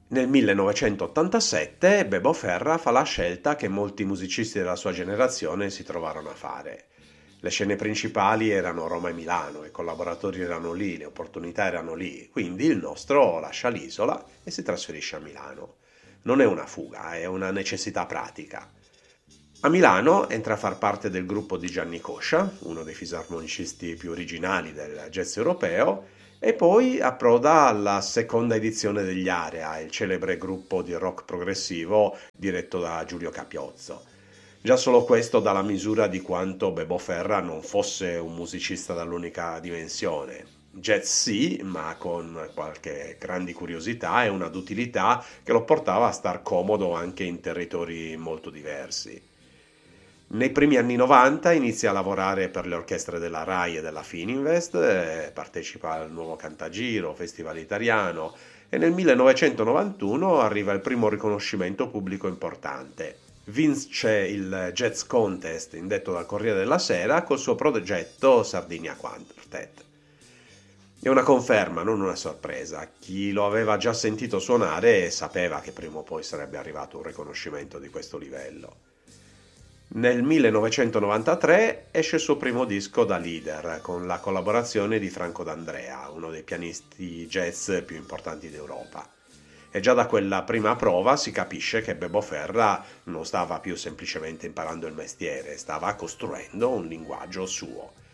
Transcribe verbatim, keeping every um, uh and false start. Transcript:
Nel millenovecentottantasette Bebo Ferra fa la scelta che molti musicisti della sua generazione si trovarono a fare. Le scene principali erano Roma e Milano, i collaboratori erano lì, le opportunità erano lì, quindi il nostro lascia l'isola e si trasferisce a Milano. Non è una fuga, è una necessità pratica. A Milano entra a far parte del gruppo di Gianni Coscia, uno dei fisarmonicisti più originali del jazz europeo, e poi approda alla seconda edizione degli Area, il celebre gruppo di rock progressivo diretto da Giulio Capiozzo. Già solo questo dà la misura di quanto Bebo Ferra non fosse un musicista dall'unica dimensione. Jazz sì, ma con qualche grandi curiosità e una d'utilità che lo portava a star comodo anche in territori molto diversi. Nei primi anni novanta inizia a lavorare per le orchestre della Rai e della Fininvest, eh, partecipa al nuovo Cantagiro, Festival Italiano e nel millenovecentonovantuno arriva il primo riconoscimento pubblico importante. Vince il Jazz Contest indetto dal Corriere della Sera col suo progetto Sardinia Quartet. È una conferma, non una sorpresa. Chi lo aveva già sentito suonare sapeva che prima o poi sarebbe arrivato un riconoscimento di questo livello. Nel millenovecentonovantatré esce il suo primo disco da leader, con la collaborazione di Franco D'Andrea, uno dei pianisti jazz più importanti d'Europa. E già da quella prima prova si capisce che Bebo Ferra non stava più semplicemente imparando il mestiere, stava costruendo un linguaggio suo.